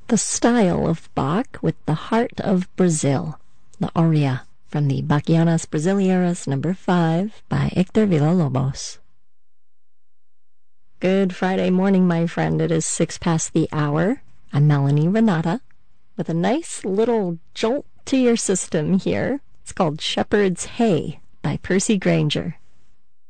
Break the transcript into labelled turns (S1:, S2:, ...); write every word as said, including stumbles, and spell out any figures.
S1: The style of Bach with the heart of Brazil, the aria from the Bachianas Brasileiras number five by Hector Villa-Lobos. Good Friday morning, my friend. It is six past the hour. I'm Melanie Renata with a nice little jolt to your system here. It's called Shepherd's Hay by Percy Granger.